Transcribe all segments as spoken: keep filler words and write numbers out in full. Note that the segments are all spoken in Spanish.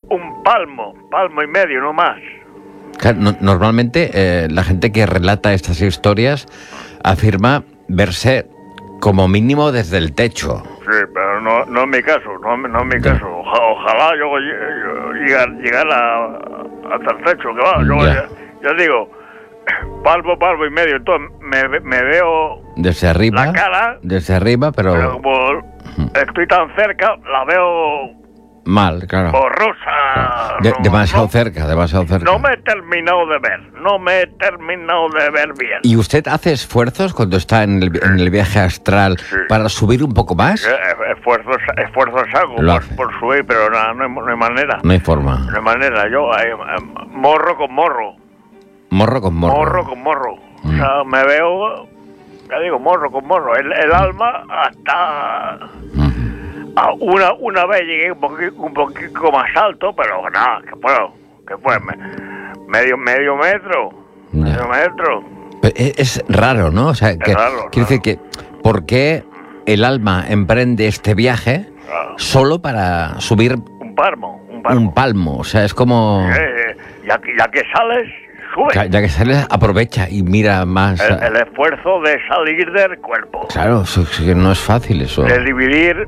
un palmo, palmo y medio, no más. Claro, no, normalmente eh, la gente que relata estas historias afirma verse como mínimo desde el techo. Sí, pero no, no es mi caso, no, no es mi caso. Ojalá, ojalá yo, yo llegar, llegar a, hasta el techo, que va. Yo ya. Ya, ya digo, palmo, palmo y medio. Entonces me, me veo desde arriba, la cara, desde arriba, pero, pero como estoy tan cerca, la veo mal, claro. borrosa. De, no, demasiado no, cerca, demasiado cerca. No me he terminado de ver, no me he terminado de ver bien. ¿Y usted hace esfuerzos cuando está en el, en el viaje astral Sí. para subir un poco más? Eh, Esfuerzos, esfuerzos hago por, por subir, pero no, no, hay, no hay manera. No hay forma. No hay manera. Yo, eh, morro con morro. Morro con morro. Morro con morro. Mm. O sea, me veo, ya digo, morro con morro. El, el alma hasta... Mm. A una, una vez llegué un poquito, un poquito más alto, pero nada, que puedo, que fue medio, medio metro, Ya. medio metro. Es, es raro, ¿no? O sea, que, Es raro, quiere raro. decir que, ¿por qué el alma emprende este viaje Claro. solo para subir Un palmo, un palmo. un palmo? O sea, es como... Eh, ya, que, ya que sales, sube. Ya, ya que sales, aprovecha y mira más... El, a- el esfuerzo de salir del cuerpo, Claro, eso, es que no es fácil eso. de dividir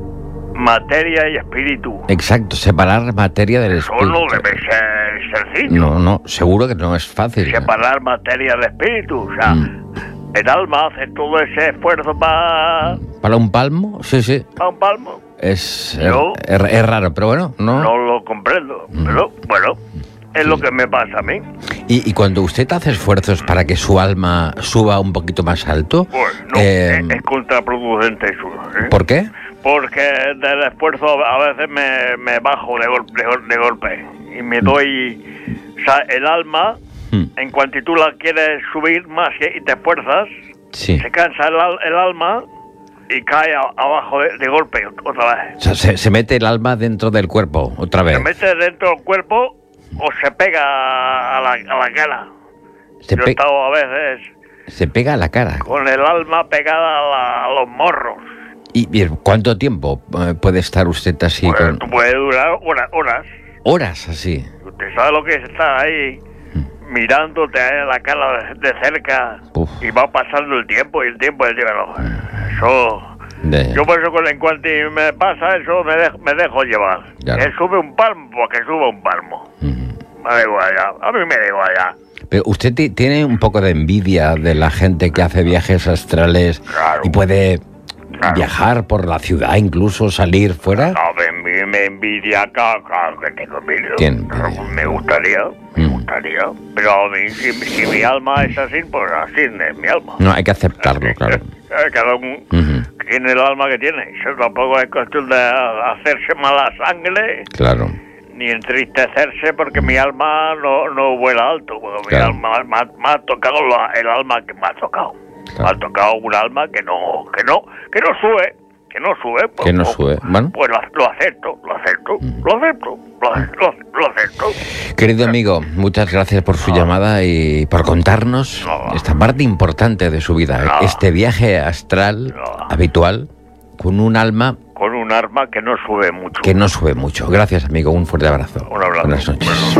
materia y espíritu. Exacto, separar materia del Eso espíritu. no debe ser sencillo. No, no, seguro que no es fácil. Separar materia del espíritu. O sea, Mm. el alma hace todo ese esfuerzo para ¿Para un palmo? Sí, sí. un palmo. Es, Yo- es, es- es raro, pero bueno, no. No lo comprendo. Pero bueno, es lo que me pasa a mí. Y, y cuando usted hace esfuerzos para que su alma suba un poquito más alto, Pues no, eh, es, es contraproducente eso. ¿eh? ¿por qué? Porque del esfuerzo a veces me, me bajo de, gol- de, gol- de golpe y me doy... O sea, el alma, Hmm. en cuanto tú la quieres subir más y te esfuerzas, Sí. se cansa el, al- el alma y cae a- abajo de, de golpe otra vez. O sea, se, se mete el alma dentro del cuerpo, otra vez. Se mete dentro del cuerpo o se pega a la, a la cara. Se, Yo he pe- estado a veces se pega a la cara. con el alma pegada a, la- a los morros. ¿Y bien, cuánto tiempo eh, puede estar usted así? Pues, con... puede durar horas, horas. Horas así. Usted sabe lo que es estar ahí mirándote a la cara de, de cerca. Uf. Y va pasando el tiempo y el tiempo y el tiempo. No, eso... De- Yo por eso en cuanto me pasa eso me dejo, me dejo llevar. Claro. Que sube un palmo, porque sube un palmo. Ujú. Me da igual ya. A mí me da igual ya. Pero usted ti- tiene un poco de envidia de la gente que hace viajes astrales Claro. y puede Claro. viajar por la ciudad, incluso salir fuera. No, me, me envidia, claro, claro que tengo envidia. ¿Quién envidia? Me gustaría, me Mm. gustaría. Pero a mí, si, si mi alma es así, pues así es mi alma. No, hay que aceptarlo, claro. Eh, Cada uno Ujú. tiene el alma que tiene. Eso tampoco es cuestión de hacerse mala sangre Claro. ni entristecerse porque mi alma no, no vuela alto. Porque Claro. mi alma me ha, me ha tocado la- el alma que me ha tocado. Claro. Me ha tocado un alma que no, que no, que no sube, que no sube. Pues, Que no pues, sube. Bueno. Pues lo, lo acepto, lo acepto, lo acepto, lo, lo- lo acepto. Querido amigo, muchas gracias por su llamada y por contarnos No. esta parte importante de su vida. No. Este viaje astral No. habitual con un alma Con un arma que no sube mucho. que no sube mucho. Gracias, amigo. Un fuerte abrazo. Un abrazo. Buenas noches.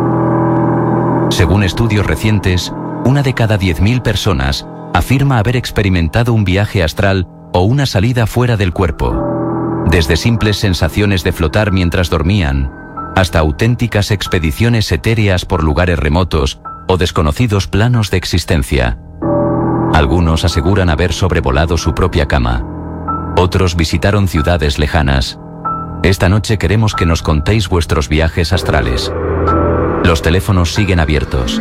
Según estudios recientes, una de cada diez mil personas afirma haber experimentado un viaje astral o una salida fuera del cuerpo. Desde simples sensaciones de flotar mientras dormían, hasta auténticas expediciones etéreas por lugares remotos o desconocidos planos de existencia. Algunos aseguran haber sobrevolado su propia cama. Otros visitaron ciudades lejanas. Esta noche queremos que nos contéis vuestros viajes astrales. Los teléfonos siguen abiertos.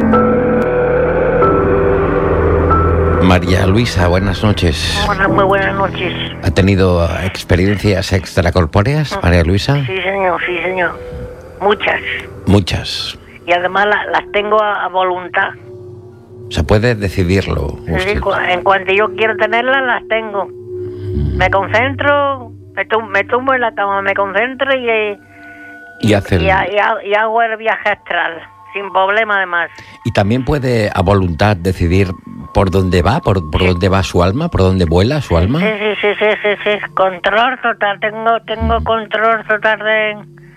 María Luisa, buenas noches. Hola, muy buenas noches. ¿Ha tenido experiencias extracorpóreas, María Luisa? Sí, señor, sí, señor. Muchas. Muchas. Y además la- las tengo a, a voluntad. O sea, puede decidirlo Sí, usted. cu- en cuanto yo quiero tenerlas, las tengo. Me concentro, me, tum- me tumbo en la cama, me concentro y, eh, Y hace el- y, ha- y ha- y hago el viaje astral, sin problema además. Y también puede a voluntad decidir por dónde va, por, por dónde va su alma, por dónde vuela su alma. Sí, sí, sí, sí, sí, sí. Control total, tengo, tengo control total de,